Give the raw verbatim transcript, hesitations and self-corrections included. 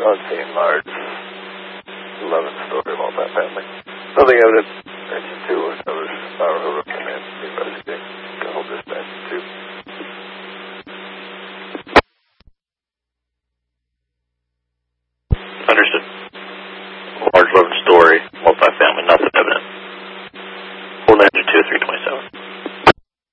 on Saint Mark's, eleven story multifamily. Nothing evident.